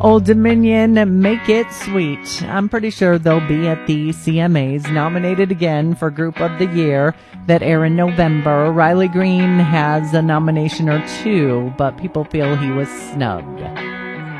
Old Dominion, Make It Sweet. I'm pretty sure they'll be at the CMAs, nominated again for Group of the Year that air in November. Riley Green has a nomination or two, but people feel he was snubbed.